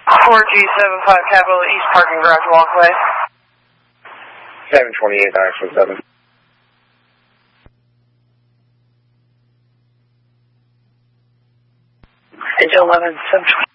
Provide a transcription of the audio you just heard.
4G75 Capital East Parking Garage Walkway. 728 947. Angel 11, 728.